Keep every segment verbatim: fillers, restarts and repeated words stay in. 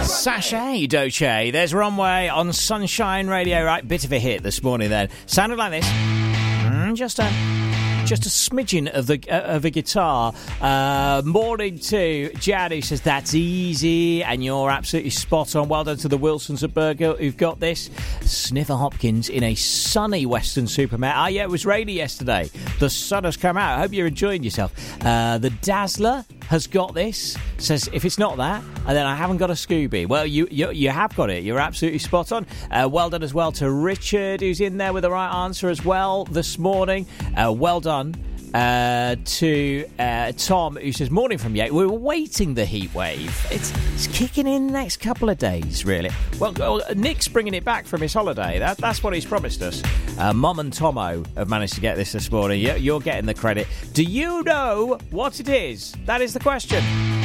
Sachet Doche. There's Runway on Sunshine Radio. Right, bit of a hit this morning then. Sounded like this. Mm, just a... Just a smidgen of the uh, of a guitar. Uh, morning to Jan, who says that's easy, and you're absolutely spot on. Well done to the Wilsons of Burgill who've got this. Sniffer Hopkins in a sunny Western Supermare. Ah, yeah, it was rainy yesterday. The sun has come out. I hope you're enjoying yourself. Uh, the Dazzler has got this. Says if it's not that, and then I haven't got a Scooby. Well, you you, you have got it. You're absolutely spot on. Uh, well done as well to Richard, who's in there with the right answer as well this morning. Uh, well done. Uh, to uh, Tom, who says, morning from Yate. We're waiting the heat wave. It's, it's kicking in the next couple of days, really. Well, well Nick's bringing it back from his holiday. That, that's what he's promised us. Uh, Mum and Tomo have managed to get this this morning. You're, you're getting the credit. Do you know what it is? That is the question.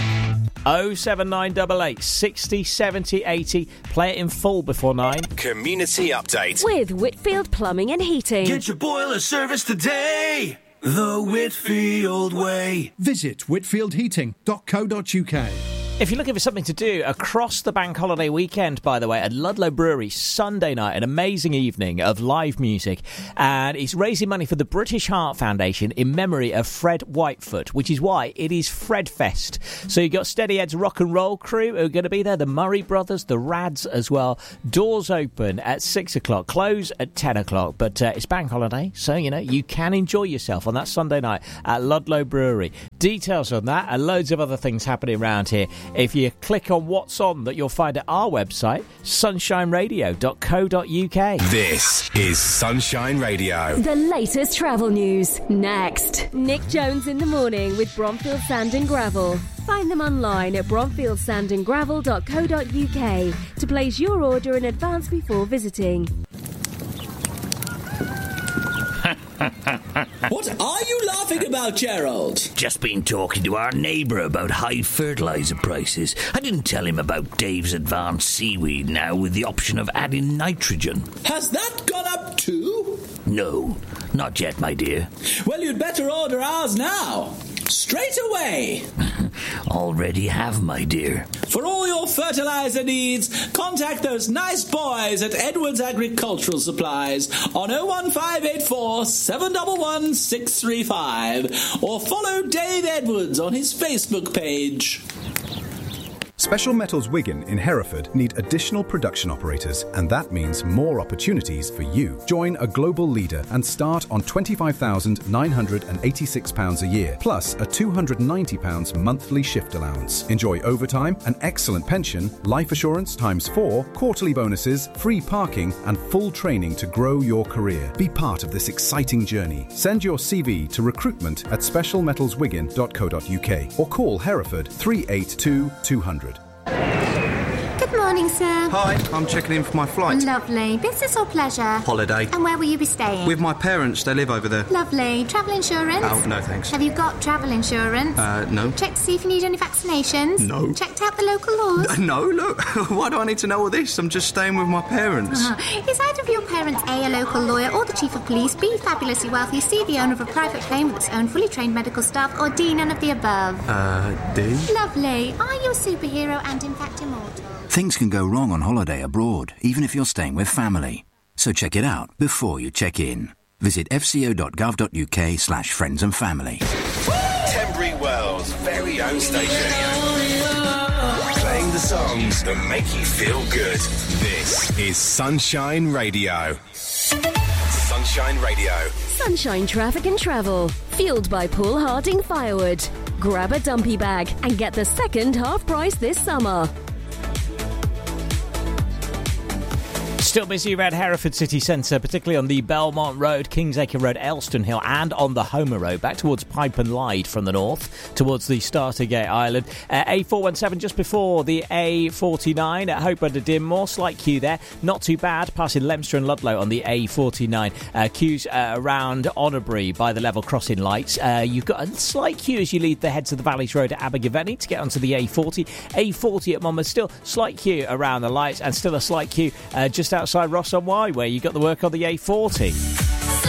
oh seven nine eight eight sixty seventy eighty. Play it in full before nine. Community update with Whitfield Plumbing and Heating. Get your boiler service today. The Whitfield way. Visit whitfield heating dot co dot uk. If you're looking for something to do across the bank holiday weekend, by the way, at Ludlow Brewery, Sunday night, an amazing evening of live music. And it's raising money for the British Heart Foundation in memory of Fred Whitefoot, which is why it is Fred Fest. So you've got Steady Ed's rock and roll crew who are going to be there, the Murray Brothers, the Rads as well. Doors open at six o'clock, close at ten o'clock. But uh, it's bank holiday, so, you know, you can enjoy yourself on that Sunday night at Ludlow Brewery. Details on that and loads of other things happening around here. If you click on what's on, that you'll find at our website, sunshine radio dot co dot uk. This is Sunshine Radio. The latest travel news. Next. Nick Jones in the morning with Bromfield Sand and Gravel. Find them online at bromfield sand and gravel dot co dot uk to place your order in advance before visiting. What are you laughing about, Gerald? Just been talking to our neighbour about high fertiliser prices. I didn't tell him about Dave's Advanced Seaweed now with the option of adding nitrogen. Has that gone up too? No, not yet, my dear. Well, you'd better order ours now. Straight away. Already have, my dear. For all your fertiliser needs, contact those nice boys at Edwards Agricultural Supplies on oh one five eight four, seven one one, six three five or follow Dave Edwards on his Facebook page. Special Metals Wigan in Hereford need additional production operators, and that means more opportunities for you. Join a global leader and start on twenty-five thousand nine hundred eighty-six pounds a year, plus a two hundred ninety pounds monthly shift allowance. Enjoy overtime, an excellent pension, life assurance times four, quarterly bonuses, free parking, and full training to grow your career. Be part of this exciting journey. Send your C V to recruitment at special metals wigan dot co dot uk or call Hereford three eight two, two hundred. Good morning, sir. Hi, I'm checking in for my flight. Lovely. Business or pleasure? Holiday. And where will you be staying? With my parents, they live over there. Lovely. Travel insurance? Oh, no thanks. Have you got travel insurance? Uh, no. Checked to see if you need any vaccinations? No. Checked out the local laws? No, look. Why do I need to know all this? I'm just staying with my parents. Uh-huh. Is either of your parents A, a local lawyer, or the chief of police, B, fabulously wealthy, C, the owner of a private plane with its own fully trained medical staff, or D, none of the above? Uh, D? Lovely. Are you a superhero and in fact immortal? Things can go wrong on holiday abroad, even if you're staying with family. So check it out before you check in. Visit f c o dot gov dot u k slash friends and family. Tenbury Wells' very own station. Playing the songs that make you feel good. This is Sunshine Radio. Sunshine Radio. Sunshine Traffic and Travel. Fueled by Paul Harding Firewood. Grab a dumpy bag and get the second half price this summer. Still busy around Hereford city centre, particularly on the Belmont Road, Kingsacre Road, Elston Hill, and on the Homer Road, back towards Pipe and Lyde from the north, towards the Startergate Island. Uh, A four one seven just before the A forty-nine at Hope under Dinmore, slight queue there, not too bad, passing Leicester and Ludlow on the A forty-nine. Uh, queues uh, around Honnerbury by the level crossing lights. Uh, you've got a slight queue as you leave the Heads of the Valleys Road at Abergavenny to get onto the A forty. A forty at Monmouth, still slight queue around the lights, and still a slight queue uh, just outside Ross on Wye, where you got the work on the A forty.